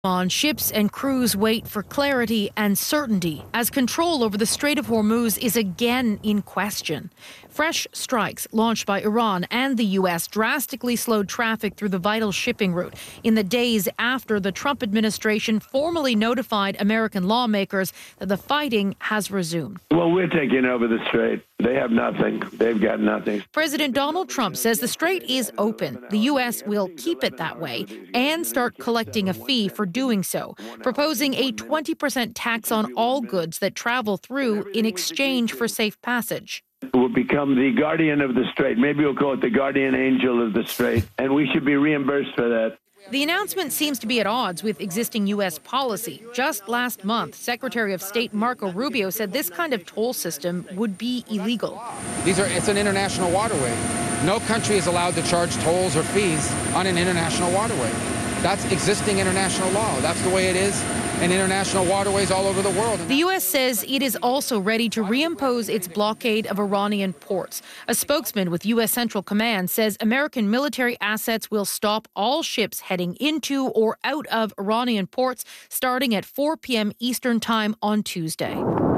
On ships and crews wait for clarity and certainty as control over the Strait of Hormuz is again in question. Fresh strikes launched by Iran and the U.S. drastically slowed traffic through the vital shipping route in the days after the Trump administration formally notified American lawmakers that the fighting has resumed. Well, we're taking over the strait. They have nothing. They've got nothing. President Donald Trump says the strait is open. The U.S. will keep it that way and start collecting a fee for doing so, proposing a 20% tax on all goods that travel through in exchange for safe passage. We'll become the guardian of the strait. Maybe we'll call it the guardian angel of the strait, and we should be reimbursed for that. The announcement seems to be at odds with existing U.S. policy. Just last month, Secretary of State Marco Rubio said this kind of toll system would be illegal. It's an international waterway. No country is allowed to charge tolls or fees on an international waterway. That's existing international law. That's the way it is in international waterways all over the world. The U.S. says it is also ready to reimpose its blockade of Iranian ports. A spokesman with U.S. Central Command says American military assets will stop all ships heading into or out of Iranian ports starting at 4 p.m. Eastern Time on Tuesday.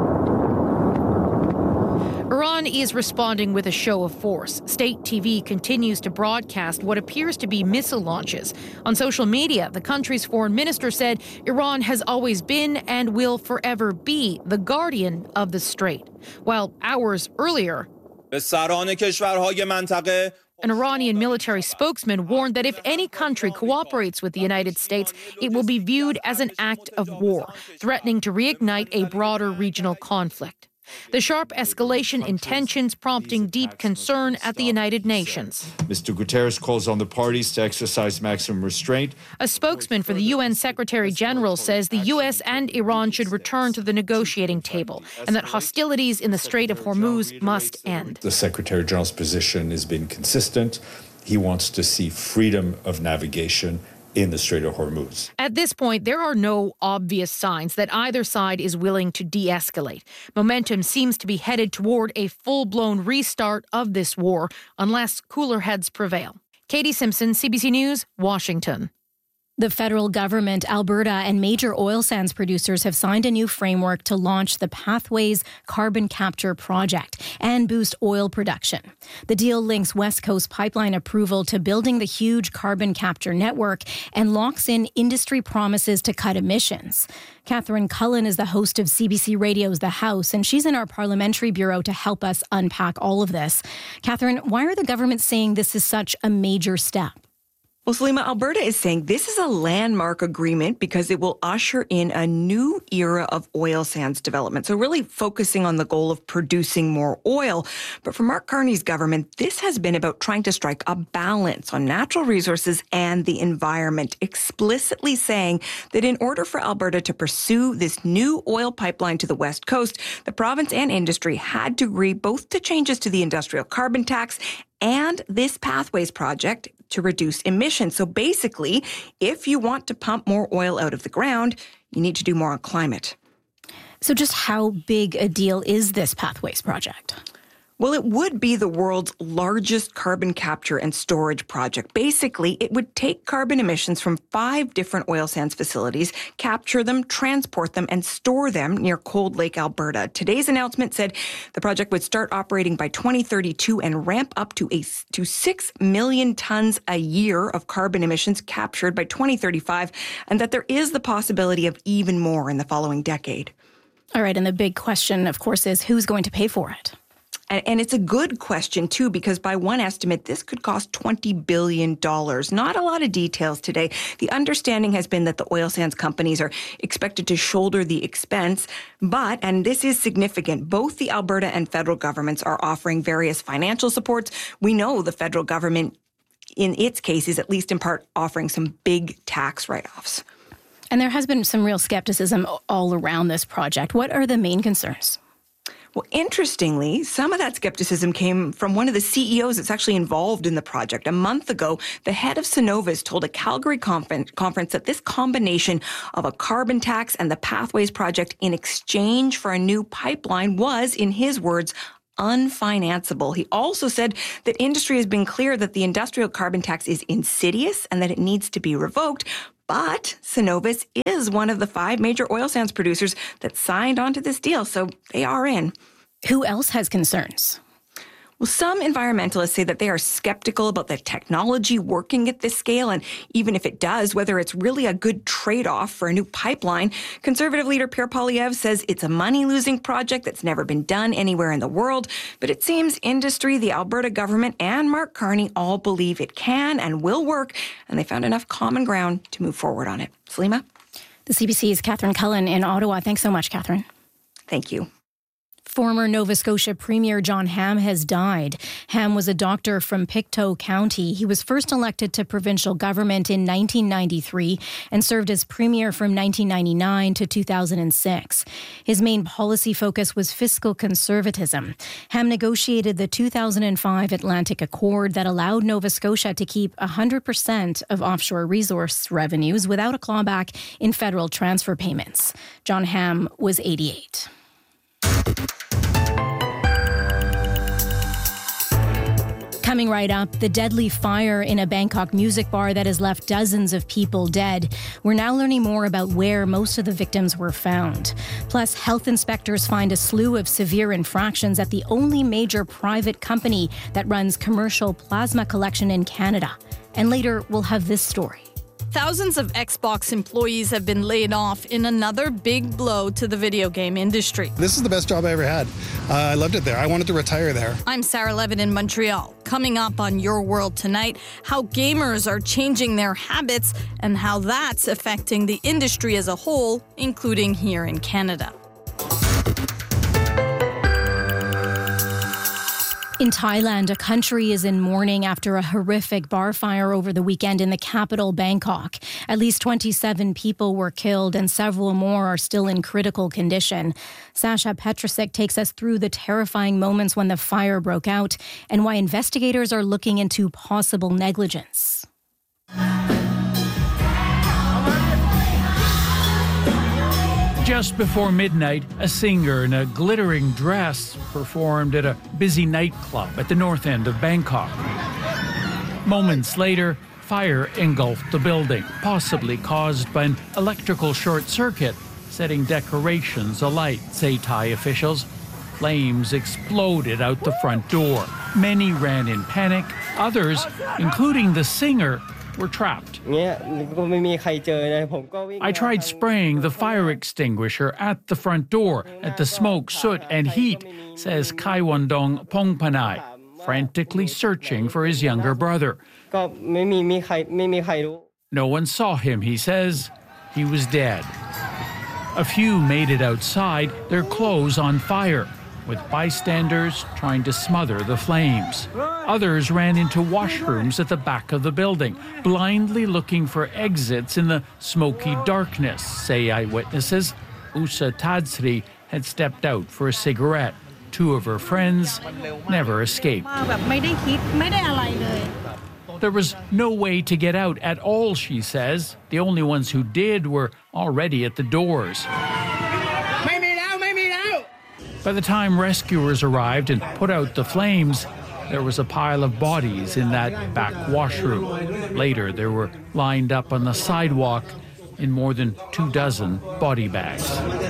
Iran is responding with a show of force. State TV continues to broadcast what appears to be missile launches. On social media, the country's foreign minister said Iran has always been and will forever be the guardian of the strait. While hours earlier, an Iranian military spokesman warned that if any country cooperates with the United States, it will be viewed as an act of war, threatening to reignite a broader regional conflict. The sharp escalation in tensions prompting deep concern at the United Nations. Mr. Guterres calls on the parties to exercise maximum restraint. A spokesman for the UN Secretary General says the U.S. and Iran should return to the negotiating table and that hostilities in the Strait of Hormuz must end. The Secretary General's position has been consistent. He wants to see freedom of navigation in the Strait of Hormuz. At this point, there are no obvious signs that either side is willing to de-escalate. Momentum seems to be headed toward a full-blown restart of this war unless cooler heads prevail. Katie Simpson, CBC News, Washington. The federal government, Alberta, and major oil sands producers have signed a new framework to launch the Pathways Carbon Capture Project and boost oil production. The deal links West Coast Pipeline approval to building the huge carbon capture network and locks in industry promises to cut emissions. Catherine Cullen is the host of CBC Radio's The House, and she's in our parliamentary bureau to help us unpack all of this. Catherine, why are the government saying this is such a major step? Well, Salima, Alberta is saying this is a landmark agreement because it will usher in a new era of oil sands development. So really focusing on the goal of producing more oil. But for Mark Carney's government, this has been about trying to strike a balance on natural resources and the environment, explicitly saying that in order for Alberta to pursue this new oil pipeline to the West Coast, the province and industry had to agree both to changes to the industrial carbon tax and this Pathways project to reduce emissions. So basically, if you want to pump more oil out of the ground, you need to do more on climate. So just how big a deal is this Pathways project? Well, it would be the world's largest carbon capture and storage project. Basically, it would take carbon emissions from 5 different oil sands facilities, capture them, transport them, and store them near Cold Lake, Alberta. Today's announcement said the project would start operating by 2032 and ramp up to 6 million tons a year of carbon emissions captured by 2035, and that there is the possibility of even more in the following decade. All right, and the big question, of course, is who's going to pay for it? And it's a good question, too, because by one estimate, this could cost $20 billion. Not a lot of details today. The understanding has been that the oil sands companies are expected to shoulder the expense. But, and this is significant, both the Alberta and federal governments are offering various financial supports. We know the federal government, in its case, is at least in part offering some big tax write-offs. And there has been some real skepticism all around this project. What are the main concerns? Well, interestingly, some of that skepticism came from one of the CEOs that's actually involved in the project. A month ago, the head of Cenovus told a Calgary conference that this combination of a carbon tax and the Pathways project in exchange for a new pipeline was, in his words, unfinanceable. He also said that industry has been clear that the industrial carbon tax is insidious and that it needs to be revoked. But Cenovus is one of the 5 major oil sands producers that signed onto this deal, so they are in. Who else has concerns? Well, some environmentalists say that they are skeptical about the technology working at this scale, and even if it does, whether it's really a good trade-off for a new pipeline. Conservative leader Pierre Poilievre says it's a money-losing project that's never been done anywhere in the world, but it seems industry, the Alberta government, and Mark Carney all believe it can and will work, and they found enough common ground to move forward on it. Salima? The CBC's Catherine Cullen in Ottawa. Thanks so much, Catherine. Thank you. Former Nova Scotia Premier John Hamm has died. Hamm was a doctor from Pictou County. He was first elected to provincial government in 1993 and served as premier from 1999 to 2006. His main policy focus was fiscal conservatism. Hamm negotiated the 2005 Atlantic Accord that allowed Nova Scotia to keep 100% of offshore resource revenues without a clawback in federal transfer payments. John Hamm was 88. Coming right up, the deadly fire in a Bangkok music bar that has left dozens of people dead. We're now learning more about where most of the victims were found. Plus, health inspectors find a slew of severe infractions at the only major private company that runs commercial plasma collection in Canada. And later, we'll have this story. Thousands of Xbox employees have been laid off in another big blow to the video game industry. This is the best job I ever had. I loved it there. I wanted to retire there. I'm Sarah Levin in Montreal. Coming up on Your World Tonight, how gamers are changing their habits and how that's affecting the industry as a whole, including here in Canada. In Thailand, a country is in mourning after a horrific bar fire over the weekend in the capital, Bangkok. At least 27 people were killed and several more are still in critical condition. Sasha Petrusek takes us through the terrifying moments when the fire broke out and why investigators are looking into possible negligence. Just before midnight, a singer in a glittering dress performed at a busy nightclub at the north end of Bangkok. Moments later, fire engulfed the building, possibly caused by an electrical short circuit, setting decorations alight, say Thai officials. Flames exploded out the front door. Many ran in panic. Others, including the singer, were trapped. I tried spraying the fire extinguisher at the front door at the smoke, soot, and heat, says Kaiwondong Pongpanai, frantically searching for his younger brother. No one saw him, he says. He was dead. A few made it outside, their clothes on fire, with bystanders trying to smother the flames. Others ran into washrooms at the back of the building, blindly looking for exits in the smoky darkness, say eyewitnesses. Usa Tadsri had stepped out for a cigarette. 2 of her friends never escaped. There was no way to get out at all, she says. The only ones who did were already at the doors. By the time rescuers arrived and put out the flames, there was a pile of bodies in that back washroom. Later, there were lined up on the sidewalk in more than 24 body bags.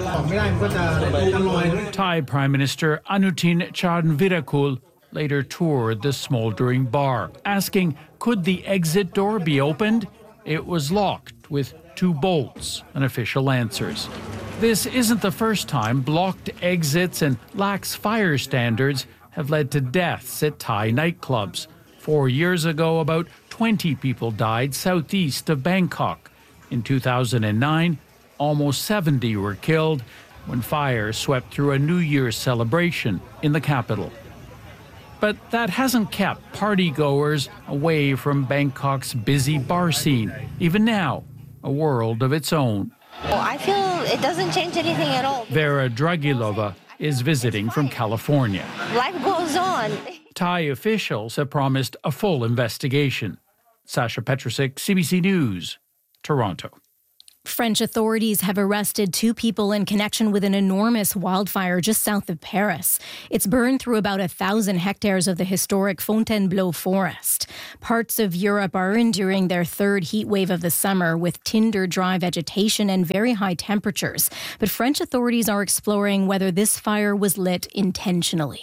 Thai Prime Minister Anutin Charnvirakul later toured the smoldering bar, asking, could the exit door be opened? It was locked with 2 bolts, an official answers. This isn't the first time blocked exits and lax fire standards have led to deaths at Thai nightclubs. 4 years ago, about 20 people died southeast of Bangkok. In 2009, almost 70 were killed when fire swept through a New Year's celebration in the capital. But that hasn't kept partygoers away from Bangkok's busy bar scene. Even now, a world of its own. Well, I feel it doesn't change anything at all. Vera Dragilova is visiting from California. Life goes on. Thai officials have promised a full investigation. Sasha Petrusek, CBC News, Toronto. French authorities have arrested 2 people in connection with an enormous wildfire just south of Paris. It's burned through about 1,000 hectares of the historic Fontainebleau forest. Parts of Europe are enduring their 3rd heat wave of the summer with tinder-dry vegetation and very high temperatures. But French authorities are exploring whether this fire was lit intentionally.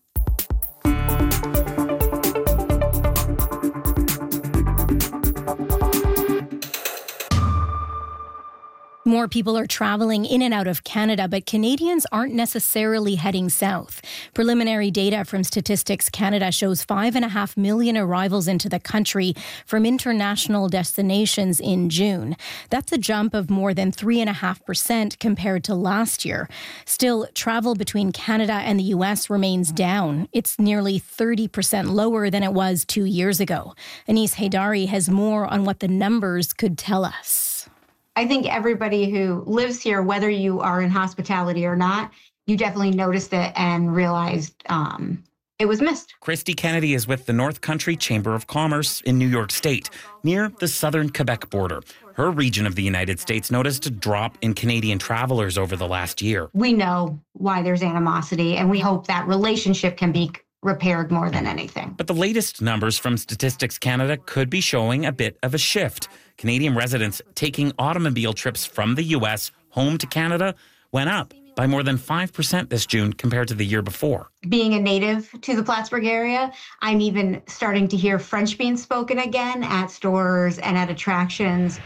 More people are traveling in and out of Canada, but Canadians aren't necessarily heading south. Preliminary data from Statistics Canada shows 5.5 million arrivals into the country from international destinations in June. That's a jump of more than 3.5% compared to last year. Still, travel between Canada and the U.S. remains down. It's nearly 30% lower than it was 2 years ago. Anis Haidari has more on what the numbers could tell us. I think everybody who lives here, whether you are in hospitality or not, you definitely noticed it and realized it was missed. Christy Kennedy is with the North Country Chamber of Commerce in New York State, near the southern Quebec border. Her region of the United States noticed a drop in Canadian travelers over the last year. We know why there's animosity, and we hope that relationship can be repaired more than anything. But the latest numbers from Statistics Canada could be showing a bit of a shift. Canadian residents taking automobile trips from the U.S. home to Canada went up by more than 5% this June compared to the year before. Being a native to the Plattsburgh area, I'm even starting to hear French being spoken again at stores and at attractions.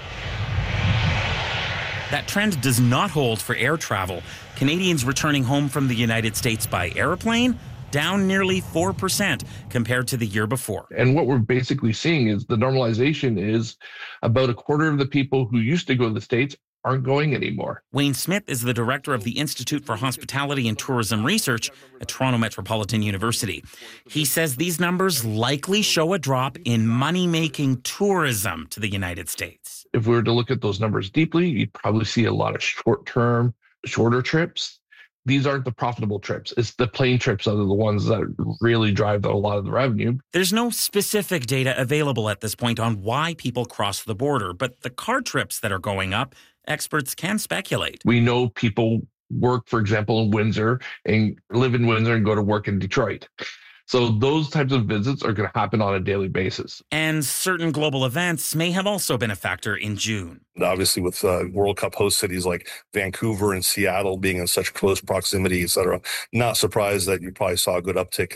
That trend does not hold for air travel. Canadians returning home from the United States by airplane down nearly 4% compared to the year before. And what we're basically seeing is the normalization is about a quarter of the people who used to go to the States aren't going anymore. Wayne Smith is the director of the Institute for Hospitality and Tourism Research at Toronto Metropolitan University. He says these numbers likely show a drop in money-making tourism to the United States. If we were to look at those numbers deeply, you'd probably see a lot of short-term, shorter trips. These aren't the profitable trips. It's the plane trips that are the ones that really drive a lot of the revenue. There's no specific data available at this point on why people cross the border, but the car trips that are going up, experts can speculate. We know people work, for example, in Windsor and live in Windsor and go to work in Detroit. So those types of visits are going to happen on a daily basis. And certain global events may have also been a factor in June. Obviously, with World Cup host cities like Vancouver and Seattle being in such close proximity, et cetera, not surprised that you probably saw a good uptick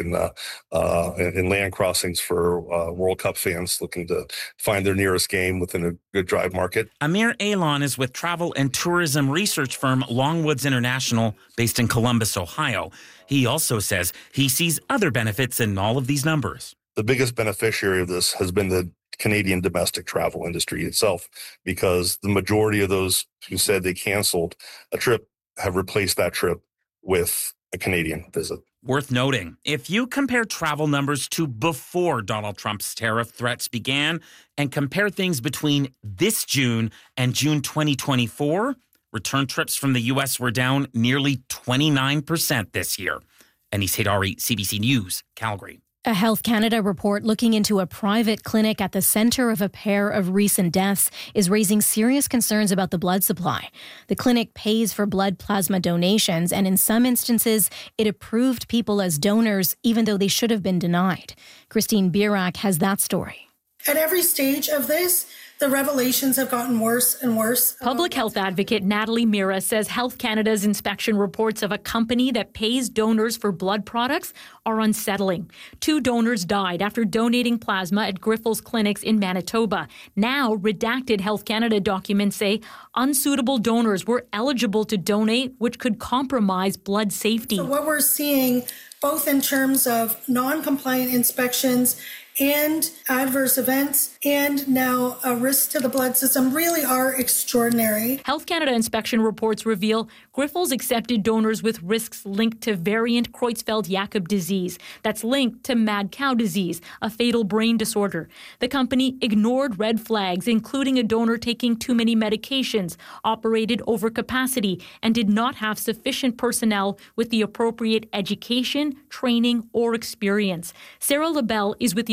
in land crossings for World Cup fans looking to find their nearest game within a good drive market. Amir Alon is with travel and tourism research firm Longwoods International, based in Columbus, Ohio. He also says he sees other benefits in all of these numbers. The biggest beneficiary of this has been the Canadian domestic travel industry itself, because the majority of those who said they canceled a trip have replaced that trip with a Canadian visit. Worth noting, if you compare travel numbers to before Donald Trump's tariff threats began and compare things between this June and June 2024, return trips from the U.S. were down nearly 29% this year. Anis Haidari, CBC News, Calgary. A Health Canada report looking into a private clinic at the centre of a pair of recent deaths is raising serious concerns about the blood supply. The clinic pays for blood plasma donations, and in some instances, it approved people as donors even though they should have been denied. Christine Birak has that story. At every stage of this, the revelations have gotten worse and worse. Public health advocate Natalie Mira says Health Canada's inspection reports of a company that pays donors for blood products are unsettling. 2 donors died after donating plasma at Grifols clinics in Manitoba. Now, redacted Health Canada documents say unsuitable donors were eligible to donate, which could compromise blood safety. So what we're seeing, both in terms of non-compliant inspections and adverse events, and now a risk to the blood system, really are extraordinary. Health Canada inspection reports reveal Grifols accepted donors with risks linked to variant Creutzfeldt-Jakob disease that's linked to mad cow disease, a fatal brain disorder. The company ignored red flags, including a donor taking too many medications, operated over capacity, and did not have sufficient personnel with the appropriate education, training, or experience. Sarah LaBelle is with the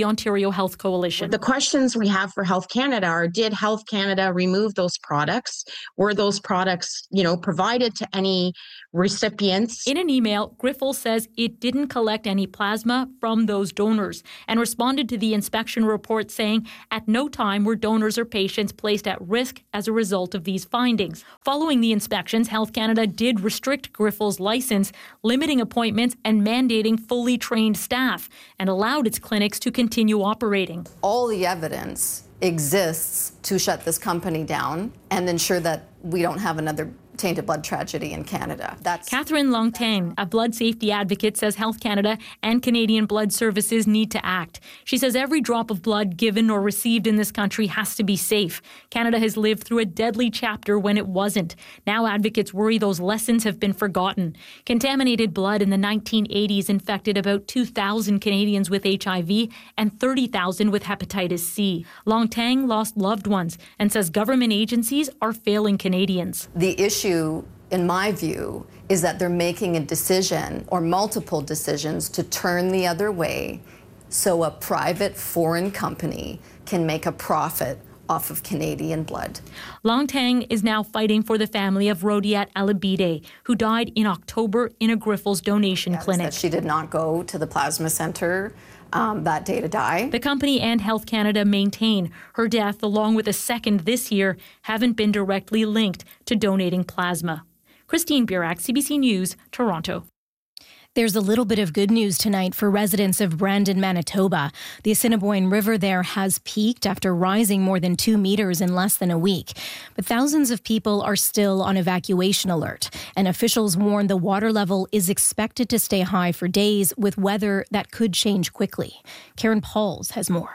Ontario Health Coalition. The questions we have for Health Canada are, did Health Canada remove those products? Were those products, provided to any recipients? In an email, Grifols says it didn't collect any plasma from those donors and responded to the inspection report saying at no time were donors or patients placed at risk as a result of these findings. Following the inspections, Health Canada did restrict Grifols' license, limiting appointments and mandating fully trained staff, and allowed its clinics to continue operating. All the evidence exists to shut this company down and ensure that we don't have another tainted blood tragedy in Canada. Catherine Longtang, a blood safety advocate, says Health Canada and Canadian Blood Services need to act. She says every drop of blood given or received in this country has to be safe. Canada has lived through a deadly chapter when it wasn't. Now advocates worry those lessons have been forgotten. Contaminated blood in the 1980s infected about 2,000 Canadians with HIV and 30,000 with hepatitis C. Longtang lost loved ones and says government agencies are failing Canadians. The issue, in my view, is that they're making a decision or multiple decisions to turn the other way so a private foreign company can make a profit off of Canadian blood. Longtang is now fighting for the family of Rodiat Alabide, who died in October in a Grifols donation clinic. That she did not go to the plasma center that day to die. The company and Health Canada maintain her death, along with a second this year, haven't been directly linked to donating plasma. Christine Burak, CBC News, Toronto. There's a little bit of good news tonight for residents of Brandon, Manitoba. The Assiniboine River there has peaked after rising more than 2 meters in less than a week. But thousands of people are still on evacuation alert, and officials warn the water level is expected to stay high for days with weather that could change quickly. Karen Pauls has more.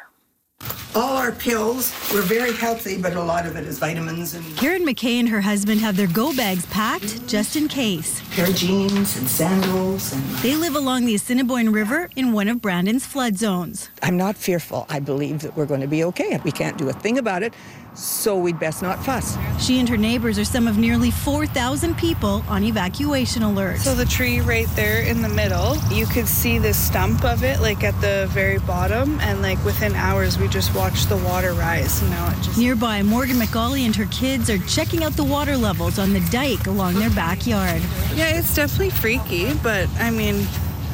All our pills, we're very healthy, but a lot of it is vitamins. And Karen McKay and her husband have their go bags packed just in case. Pair of jeans and sandals. And they live along the Assiniboine River in one of Brandon's flood zones. I'm not fearful. I believe that we're going to be okay. We can't do a thing about it, so we'd best not fuss. She and her neighbors are some of nearly 4,000 people on evacuation alert. So the tree right there in the middle, you could see the stump of it like at the very bottom, and like within hours we just watched the water rise. And now it just... Nearby, Morgan McCauley and her kids are checking out the water levels on the dike along their backyard. Yeah, it's definitely freaky, but I mean,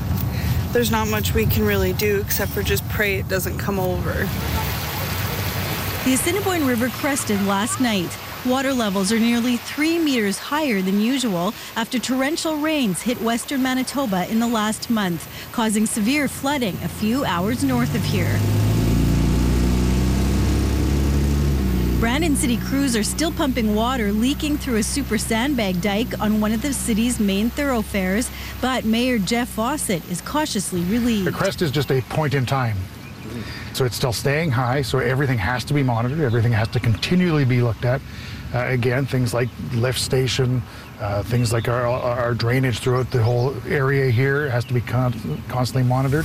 there's not much we can really do except for just pray it doesn't come over. The Assiniboine River crested last night. Water levels are nearly 3 meters higher than usual after torrential rains hit western Manitoba in the last month, causing severe flooding a few hours north of here. Brandon City crews are still pumping water leaking through a super sandbag dike on one of the city's main thoroughfares, but Mayor Jeff Fawcett is cautiously relieved. The crest is just a point in time. So it's still staying high, so everything has to be monitored, everything has to continually be looked at. Again, things like lift station, things like our drainage throughout the whole area here has to be constantly monitored.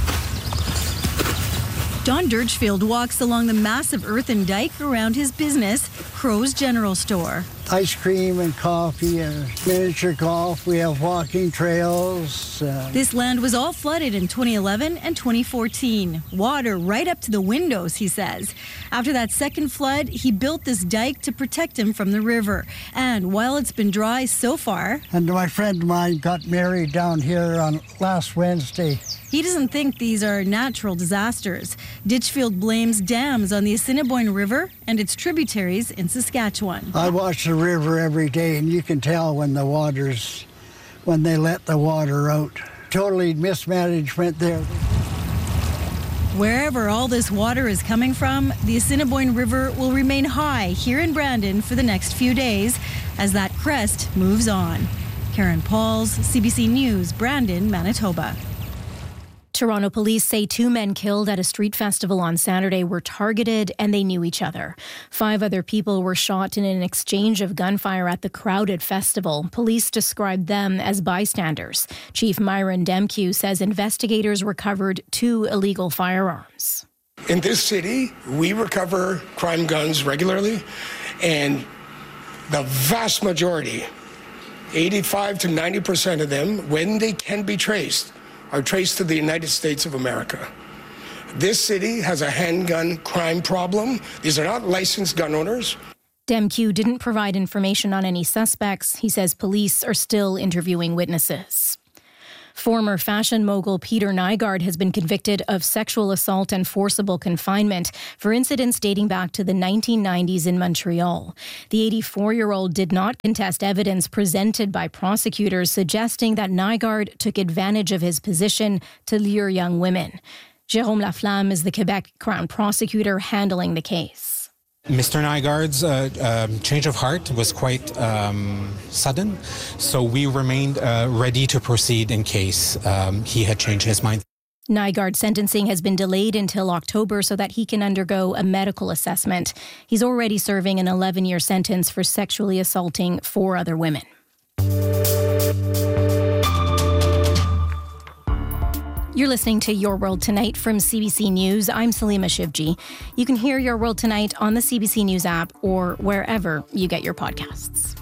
Don Dirchfield walks along the massive earthen dike around his business, Crow's General Store. Ice cream and coffee and miniature golf. We have walking trails. This land was all flooded in 2011 and 2014. Water right up to the windows, he says. After that second flood, he built this dike to protect him from the river. And while it's been dry so far... And my friend of mine got married down here on last Wednesday. He doesn't think these are natural disasters. Ditchfield blames dams on the Assiniboine River and its tributaries in Saskatchewan. I watch the river every day, and you can tell when they let the water out. Totally mismanagement there. Wherever all this water is coming from, the Assiniboine River will remain high here in Brandon for the next few days as that crest moves on. Karen Pauls, CBC News, Brandon, Manitoba. Toronto police say 2 men killed at a street festival on Saturday were targeted and they knew each other. 5 other people were shot in an exchange of gunfire at the crowded festival. Police described them as bystanders. Chief Myron Demkew says investigators recovered 2 illegal firearms. In this city, we recover crime guns regularly, and the vast majority, 85 to 90% of them, when they can be traced, are traced to the United States of America. This city has a handgun crime problem. These are not licensed gun owners. DemQ didn't provide information on any suspects. He says police are still interviewing witnesses. Former fashion mogul Peter Nygard has been convicted of sexual assault and forcible confinement for incidents dating back to the 1990s in Montreal. The 84-year-old did not contest evidence presented by prosecutors suggesting that Nygard took advantage of his position to lure young women. Jérôme Laflamme is the Quebec Crown prosecutor handling the case. Mr. Nygard's change of heart was quite sudden, so we remained ready to proceed in case he had changed his mind. Nygard's sentencing has been delayed until October so that he can undergo a medical assessment. He's already serving an 11-year sentence for sexually assaulting 4 other women. You're listening to Your World Tonight from CBC News. I'm Salima Shivji. You can hear Your World Tonight on the CBC News app or wherever you get your podcasts.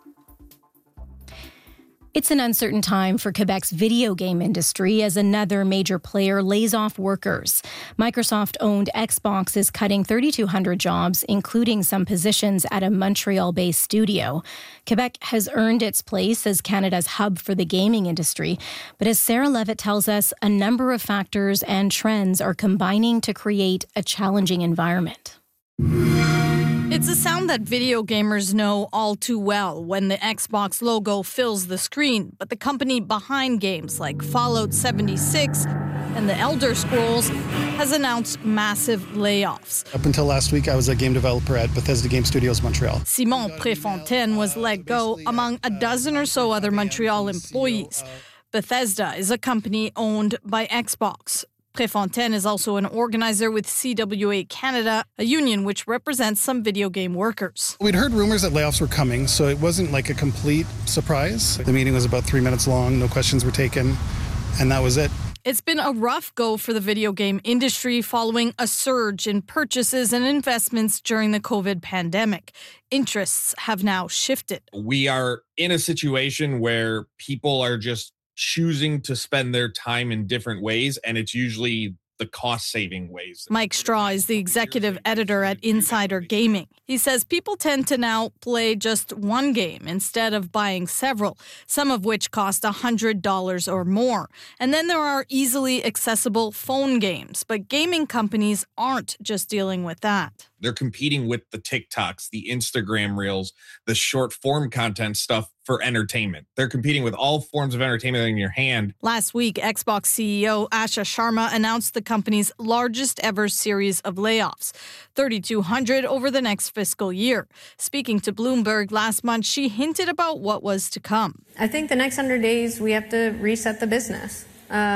It's an uncertain time for Quebec's video game industry as another major player lays off workers. Microsoft-owned Xbox is cutting 3,200 jobs, including some positions at a Montreal-based studio. Quebec has earned its place as Canada's hub for the gaming industry, but as Sarah Levitt tells us, a number of factors and trends are combining to create a challenging environment. It's a sound that video gamers know all too well when the Xbox logo fills the screen, but the company behind games like Fallout 76 and The Elder Scrolls has announced massive layoffs. Up until last week, I was a game developer at Bethesda Game Studios Montreal. Simon Préfontaine was let go among a dozen or so other Montreal employees. Bethesda is a company owned by Xbox. Préfontaine is also an organizer with CWA Canada, a union which represents some video game workers. We'd heard rumors that layoffs were coming, so it wasn't like a complete surprise. The meeting was about 3 minutes long, no questions were taken, and that was it. It's been a rough go for the video game industry following a surge in purchases and investments during the COVID pandemic. Interests have now shifted. We are in a situation where people are just choosing to spend their time in different ways, and it's usually the cost-saving ways. Mike Straw is the executive editor at Insider Gaming. He says people tend to now play just one game instead of buying several, some of which cost $100 or more. And then there are easily accessible phone games, but gaming companies aren't just dealing with that. They're competing with the TikToks, the Instagram Reels, the short-form content stuff for entertainment. They're competing with all forms of entertainment in your hand. Last week, Xbox CEO Asha Sharma announced the company's largest ever series of layoffs, 3,200 over the next fiscal year. Speaking to Bloomberg last month, she hinted about what was to come. I think the next 100 days, we have to reset the business.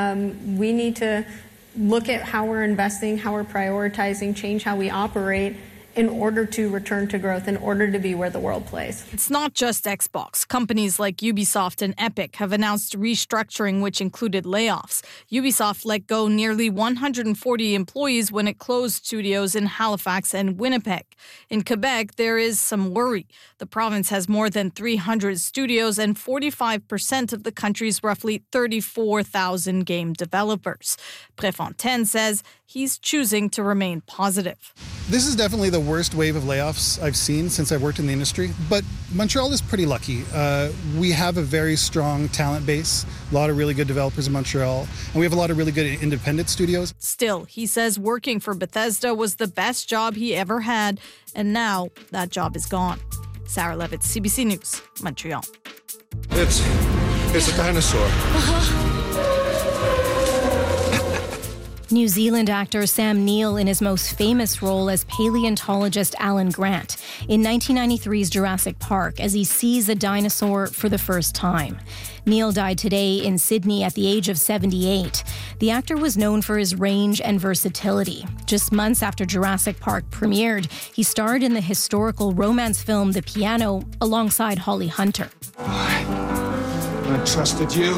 We need to look at how we're investing, how we're prioritizing, change how we operate in order to return to growth, in order to be where the world plays. It's not just Xbox. Companies like Ubisoft and Epic have announced restructuring, which included layoffs. Ubisoft let go nearly 140 employees when it closed studios in Halifax and Winnipeg. In Quebec, there is some worry. The province has more than 300 studios and 45% of the country's roughly 34,000 game developers. Préfontaine says he's choosing to remain positive. This is definitely the worst wave of layoffs I've seen since I've worked in the industry, but Montreal is pretty lucky. We have a very strong talent base, a lot of really good developers in Montreal, and we have a lot of really good independent studios. Still, he says working for Bethesda was the best job he ever had, and now that job is gone. Sarah Levitt, CBC News, Montreal. It's a dinosaur. New Zealand actor Sam Neill in his most famous role as paleontologist Alan Grant in 1993's Jurassic Park as he sees a dinosaur for the first time. Neill died today in Sydney at the age of 78. The actor was known for his range and versatility. Just months after Jurassic Park premiered, he starred in the historical romance film The Piano alongside Holly Hunter. I trusted you.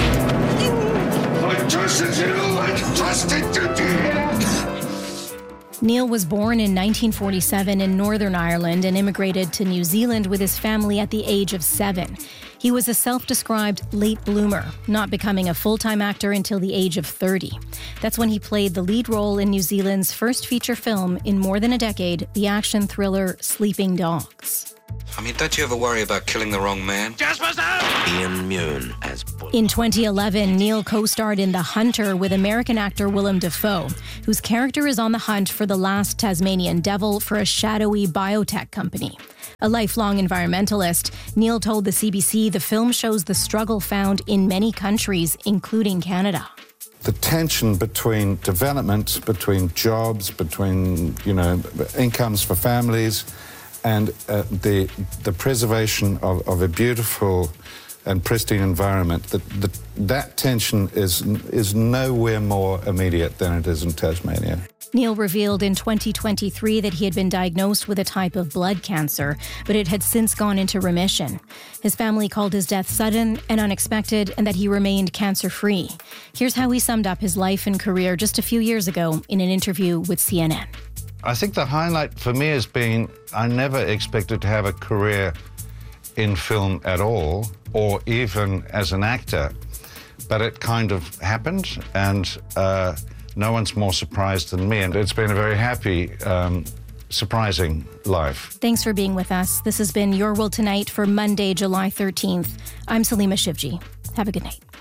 I trusted you. I trusted you. Neil was born in 1947 in Northern Ireland and immigrated to New Zealand with his family at the age of 7. He was a self-described late bloomer, not becoming a full-time actor until the age of 30. That's when he played the lead role in New Zealand's first feature film in more than a decade, the action thriller Sleeping Dogs. I mean, don't you ever worry about killing the wrong man? Ian Mune as Bull. In 2011, Neil co-starred in The Hunter with American actor Willem Dafoe, whose character is on the hunt for the last Tasmanian devil for a shadowy biotech company. A lifelong environmentalist, Neil told the CBC the film shows the struggle found in many countries, including Canada. The tension between development, between jobs, between, incomes for families, and the preservation of a beautiful and pristine environment, that tension is nowhere more immediate than it is in Tasmania. Neil revealed in 2023 that he had been diagnosed with a type of blood cancer, but it had since gone into remission. His family called his death sudden and unexpected, and that he remained cancer-free. Here's how he summed up his life and career just a few years ago in an interview with CNN. I think the highlight for me has been I never expected to have a career in film at all, or even as an actor, but it kind of happened, and no one's more surprised than me, and it's been a very happy, surprising life. Thanks for being with us. This has been Your World Tonight for Monday, July 13th. I'm Salima Shivji. Have a good night.